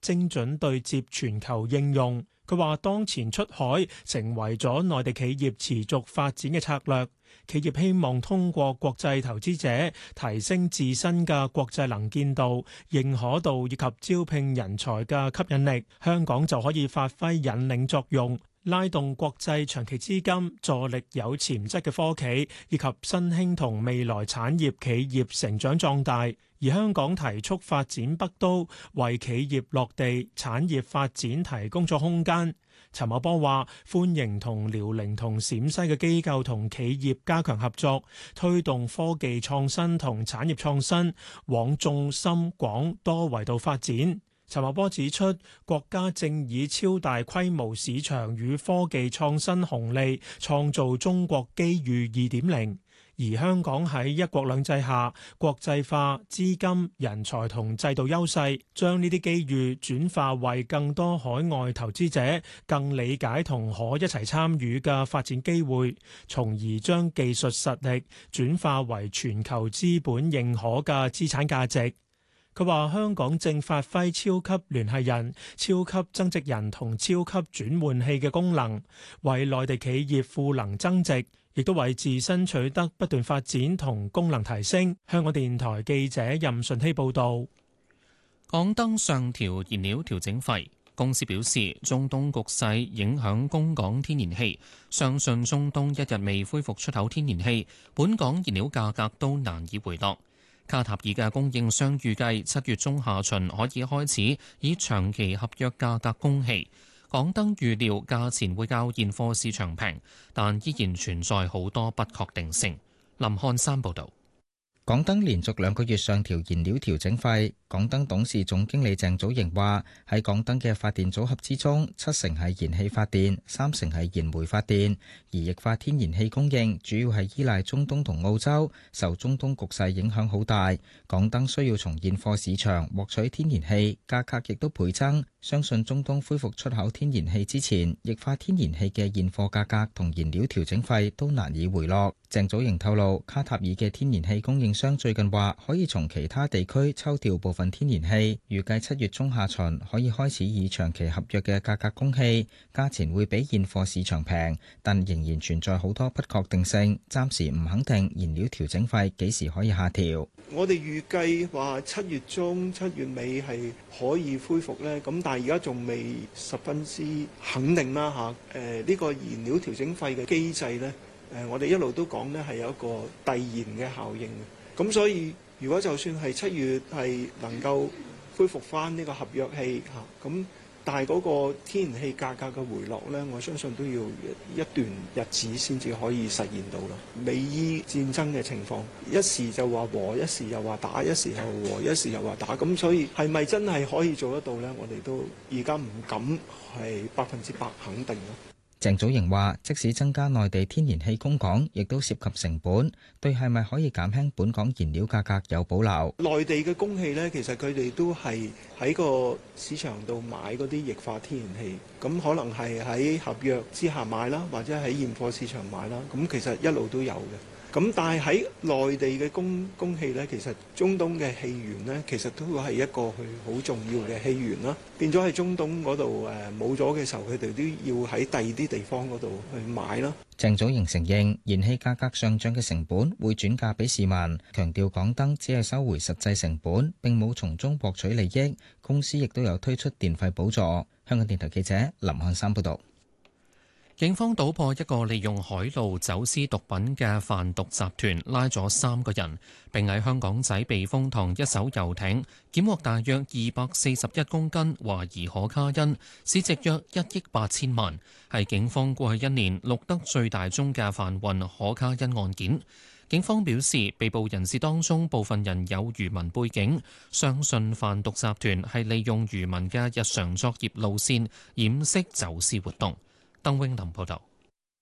精準對接全球應用。佢話當前出海成為咗內地企業持續發展嘅策略，企業希望通過國際投資者提升自身嘅國際能見度、認可度以及招聘人才嘅吸引力，香港就可以發揮引領作用，拉動國際長期資金，助力有潛質嘅科企以及新興同未來產業企業成長壯大。而香港提速發展北都，為企業落地產業發展提供咗空間。陳茂波話：歡迎同遼寧同陝西嘅機構同企業加強合作，推動科技創新同產業創新，往眾深廣多維度發展。陳茂波指出，國家正以超大規模市場與科技創新紅利，創造中國機遇2.0。而香港喺一國兩制下，國際化、資金、人才同制度優勢，將呢啲機遇轉化為更多海外投資者更理解同可一齊參與嘅發展機會，從而將技術實力轉化為全球資本認可嘅資產價值。佢話香港正發揮超級聯繫人、超級增值人同超級轉換器嘅功能，為內地企業賦能增值，亦都為自身取得不斷發展同功能提升。香港電台記者任順希報導。 港燈上調燃料調整費，公司表示中東局勢影響供港天然氣，相信中東一日未恢復出口天然氣，本港燃料價格都難以回落。卡塔爾嘅供應商預計7月中下旬可以開始以長期合約價格供氣。港燈預料價錢會較現貨市場平，但依然存在好多不確定性。林漢山報導。 港燈連續2個月上調燃料調整費。港燈董事總經理鄭祖瑩話：喺港燈嘅發電組合之中，7成係燃氣發電，3成係燃煤發電。而液化天然氣供應主要係依賴中東同澳洲，受中東局勢影響好大。港燈需要從現貨市場獲取天然氣，價格亦都倍增。相信中東恢復出口天然氣之前，液化天然氣嘅現貨價格同燃料調整費都難以回落。鄭祖瑩透露，卡塔爾嘅天然氣供應商最近話可以從其他地區抽調部分天然氣，預計7月中下旬可以開始以長期合約嘅價格供氣，價錢會比現貨市場平，但仍然存在好多不確定性，暫時唔肯定燃料調整費幾時可以下調。 我哋預計話7月中、7月尾係可以恢復呢，咁但係而家仲未十分之肯定啦嚇。呢個燃料調整費嘅機制呢，我哋一路都講呢係有一個遞延嘅效應嘅，咁所以如果就算係7月係能夠恢復翻呢個合約氣嚇，咁但係嗰個天然氣價格嘅回落呢，我相信都要一段日子先至可以實現到啦。美伊戰爭嘅情況，一時就話和，一時又話打，一時又和，一時又話打，咁所以係咪真係可以做得到呢？我哋都而家唔敢係100%肯定咯。 鄭祖瑩話：即使增加內地天然氣供港，亦都涉及成本，對係咪可以減輕本港燃料價格有保留。 內地嘅供氣呢，其實佢哋都係喺個市場度買嗰啲液化天然氣，咁可能係喺合約之下買啦，或者喺現貨市場買啦，咁其實一路都有嘅。咁但係喺內地嘅供氣呢，其實中東嘅氣源呢，其實都係一個佢好重要嘅氣源啦。變咗喺中東嗰度冇咗嘅時候，佢哋都要喺第二啲地方嗰度去買啦。 鄭祖瑩承認燃氣價格上漲嘅成本會轉嫁俾市民，強調港燈只係收回實際成本，並冇從中獲取利益。公司亦都有推出電費補助。香港電台記者林漢山報導。 警方搗破一個利用海路走私毒品嘅販毒集團，拉咗3個人，並喺香港仔避風塘一艘遊艇檢獲大約241公斤懷疑可卡因，市值約1億8千萬，係警方過去1年錄得最大宗嘅販運可卡因案件。警方表示，被捕人士當中部分人有漁民背景，相信販毒集團係利用漁民嘅日常作業路線掩飾走私活動。鄧永林報道。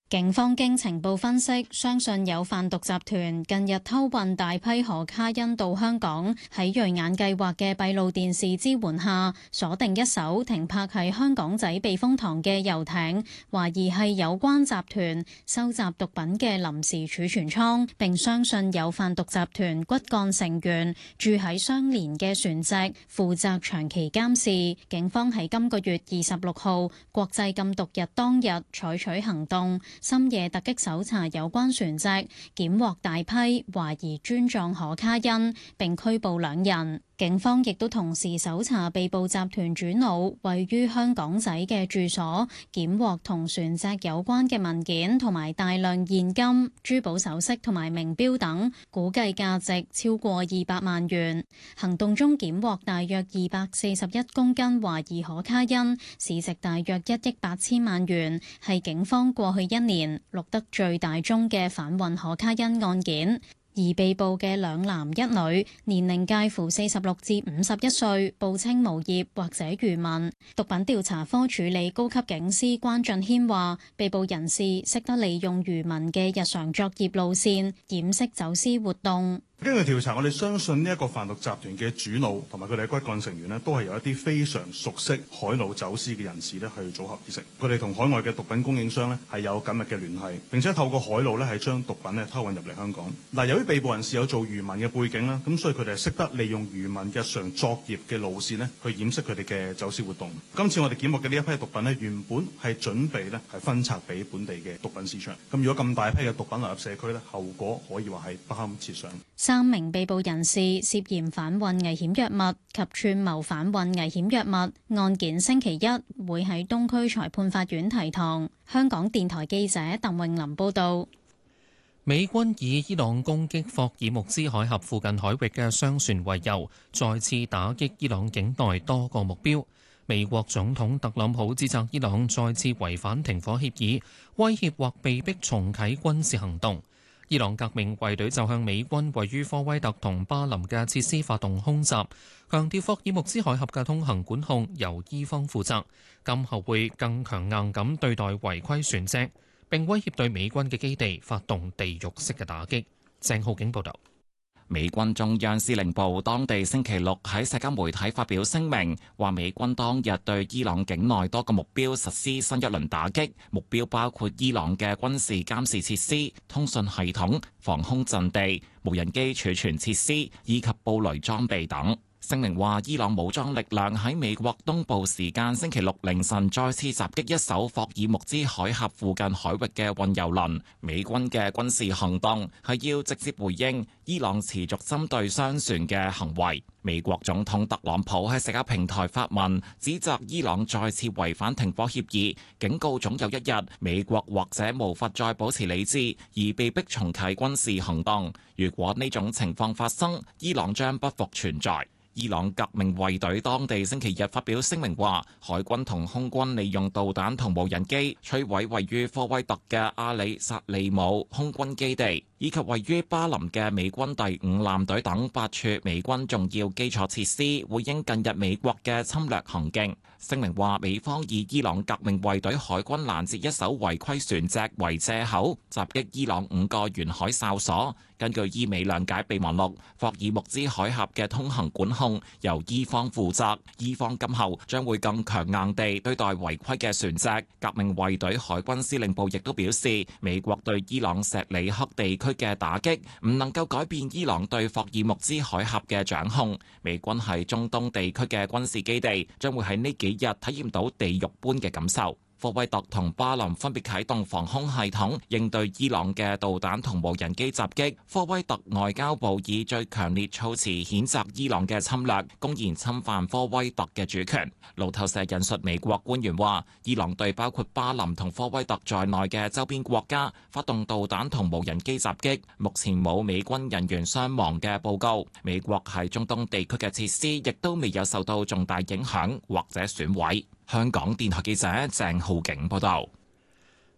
警方經情報分析，相信有販毒集團近日偷運大批可卡因到香港，喺瑞眼計劃嘅閉路電視支援下，鎖定一艘停泊喺香港仔避風塘嘅遊艇，懷疑係有關集團收集毒品嘅臨時儲存倉，並相信有販毒集團骨幹成員住喺相連嘅船隻，負責長期監視。警方喺今個月26號國際禁毒日當日採取行動，深夜突擊搜查有關船隻，檢獲大批懷疑磚狀可卡因，並拘捕2人。警方亦都同時搜查被捕集團主腦位於香港仔嘅住所，檢獲同船隻有關嘅文件同埋大量現金、珠寶首飾同埋名錶等，估計價值超過200萬元。行動中檢獲大約241公斤懷疑可卡因，市值大約1億8千萬元，係警方過去1年錄得最大宗嘅販運可卡因案件。而被捕嘅2男1女，年齡介乎46至51歲，報稱無業或者漁民。毒品調查科處理高級警司關俊軒話，被捕人士識得利用漁民嘅日常作業路線，掩飾走私活動。 根據調查，我哋相信呢一個販毒集團嘅主腦同埋佢哋嘅骨幹成員呢，都係由一啲非常熟悉海路走私嘅人士呢去組合而成。佢哋同海外嘅毒品供應商呢係有緊密嘅聯繫，並且透過海路呢係將毒品呢偷運入嚟香港。嗱，由於被捕人士有做漁民嘅背景啦，咁所以佢哋係識得利用漁民日常作業嘅路線呢去掩飾佢哋嘅走私活動。今次我哋檢獲嘅呢一批毒品呢，原本係準備呢係分拆俾本地嘅毒品市場。咁如果咁大批嘅毒品流入社區呢，後果可以話係不堪設想。 3名被捕人士涉嫌販運危險藥物及串謀販運危險藥物，案件星期一會喺東區裁判法院提堂。香港電台記者鄧穎琳報道。 美軍以伊朗攻擊霍爾木茲海峽附近海域嘅商船為由，再次打擊伊朗境內多個目標。美國總統特朗普指責伊朗再次違反停火協議，威脅或被迫重啟軍事行動。伊朗革命衛隊就向美軍位於科威特同巴林嘅設施發動空襲，強調霍爾木茲海峽嘅通行管控由伊方負責，今後會更強硬咁對待違規船隻，並威脅對美軍嘅基地發動地獄式嘅打擊。鄭浩景報導。 美軍中央司令部當地星期六喺社交媒體發表聲明，話美軍當日對伊朗境內多個目標實施新一輪打擊，目標包括伊朗嘅軍事監視設施、通訊系統、防空陣地、無人機儲存設施以及布雷裝備等。聲明話，伊朗武裝力量喺美國東部時間星期六凌晨再次襲擊一艘霍爾木茲海峽附近海域嘅運油輪。美軍嘅軍事行動係要直接回應伊朗持續針對商船嘅行為。美國總統特朗普喺社交平台發文，指責伊朗再次違反停火協議，警告總有一日美國或者無法再保持理智，而被迫重啟軍事行動。如果呢種情況發生，伊朗將不復存在。伊朗革命衛隊當地星期日發表聲明話，海軍同空軍利用導彈同無人機摧毀位於科威特嘅阿里薩利姆空軍基地，以及位於巴林嘅美軍第5艦隊等8處美軍重要基礎設施，回應近日美國嘅侵略行徑。聲明話，美方以伊朗革命衛隊海軍攔截一艘違規船隻為藉口，襲擊伊朗5個沿海哨所。根據伊美諒解備忘錄，霍爾木茲海峽嘅通行管控由伊方負責，伊方今後將會更強硬地對待違規嘅船隻。革命衛隊海軍司令部亦都表示，美國對伊朗錫里克地區嘅打擊唔能夠改變伊朗對霍爾木茲海峽嘅掌控。美軍喺中東地區嘅軍事基地將會喺呢幾日體驗到地獄般嘅感受。科威特同巴林分別啟動防空系統應對伊朗嘅導彈同無人機襲擊。科威特外交部以最強烈措辭譴責伊朗嘅侵略，公然侵犯科威特嘅主權。路透社引述美國官員話，伊朗對包括巴林同科威特在內嘅周邊國家發動導彈同無人機襲擊，目前冇美軍人員傷亡嘅報告。美國喺中東地區嘅設施亦都未有受到重大影響或者損毀。香港電台記者鄭浩景報道。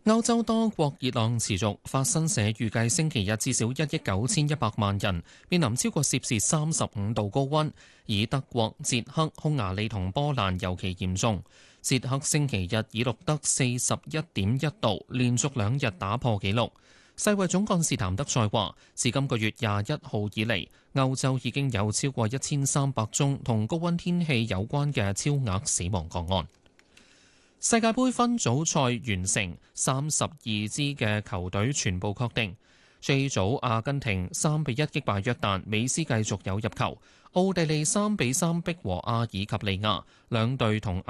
歐洲多國熱浪持續，法新社預計星期日至少1億9100萬人面臨超過攝氏35度高溫，以德國、捷克、匈牙利同波蘭尤其嚴重。捷克星期日已錄得41.1度，連續2日打破紀錄。世衛總幹事譚德塞話，自今個月21號以嚟，歐洲已經有超過1300宗同高溫天氣有關嘅超額死亡個案。世界盃分組賽完成，32支嘅球隊全部確定。J 組阿根廷3-1擊敗約旦，美斯繼續有入球。奧地利3-3逼和阿爾及利亞，兩隊同